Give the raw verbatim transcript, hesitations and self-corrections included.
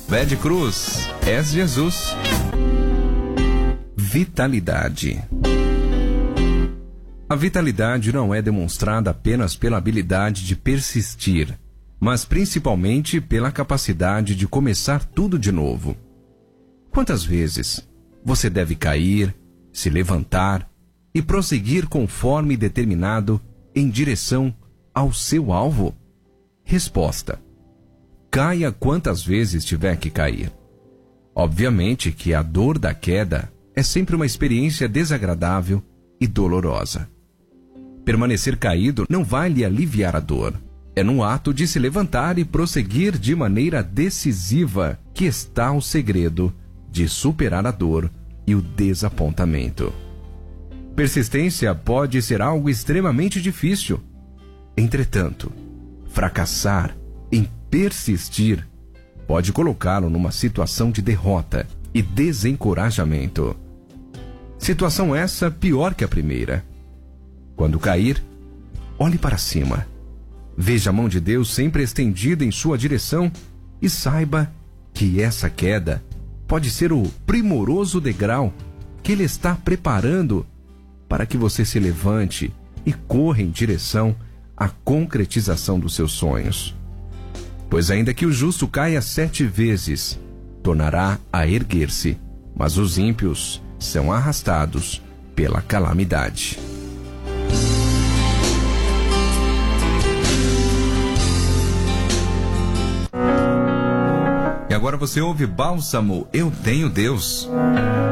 Pé de cruz, és Jesus. Vitalidade. A vitalidade não é demonstrada apenas pela habilidade de persistir, mas principalmente pela capacidade de começar tudo de novo. Quantas vezes você deve cair, se levantar e prosseguir conforme determinado em direção ao seu alvo? Resposta: caia quantas vezes tiver que cair. Obviamente que a dor da queda é sempre uma experiência desagradável e dolorosa. Permanecer caído não vai lhe aliviar a dor. É no ato de se levantar e prosseguir de maneira decisiva que está o segredo de superar a dor e o desapontamento. Persistência pode ser algo extremamente difícil. Entretanto, fracassar em persistir pode colocá-lo numa situação de derrota e desencorajamento. Situação essa pior que a primeira. Quando cair, olhe para cima. Veja a mão de Deus sempre estendida em sua direção e saiba que essa queda pode ser o primoroso degrau que Ele está preparando para que você se levante e corra em direção à concretização dos seus sonhos. Pois ainda que o justo caia sete vezes, tornará a erguer-se, mas os ímpios são arrastados pela calamidade. E agora você ouve Bálsamo, Eu Tenho Deus.